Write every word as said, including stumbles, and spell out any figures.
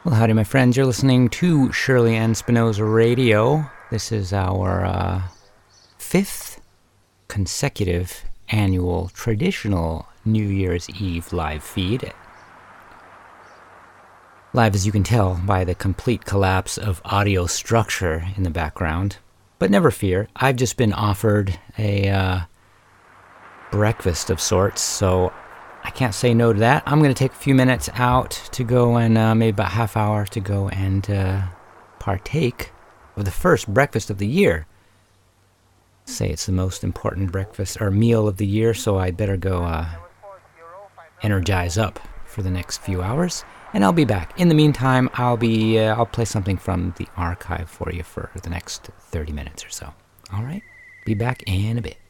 Well, howdy, my friends. You're listening to Shirley Ann Spinoza Radio. This is our uh, fifth consecutive annual traditional New Year's Eve live feed. Live, as you can tell, by the complete collapse of audio structure in the background. But never fear, I've just been offered a uh, breakfast of sorts, so I can't say no to that. I'm going to take a few minutes out to go and uh, maybe about a half hour to go and uh, partake of the first breakfast of the year. Say it's the most important breakfast or meal of the year, so I'd better go uh, energize up for the next few hours, and I'll be back. In the meantime, I'll be uh, I'll play something from the archive for you for the next thirty minutes or so. All right, be back in a bit.